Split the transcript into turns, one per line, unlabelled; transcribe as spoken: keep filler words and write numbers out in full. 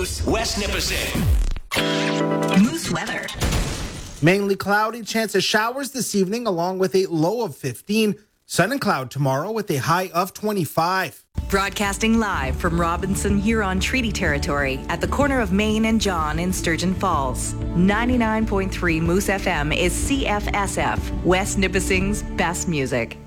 Moose, West Nipissing.
Moose weather.
Mainly cloudy, chance of showers this evening, along with a low of fifteen. Sun and cloud tomorrow with a high of twenty-five.
Broadcasting live from Robinson Huron Treaty Territory at the corner of Main and John in Sturgeon Falls. ninety-nine point three Moose F M is C F S F, West Nipissing's best music.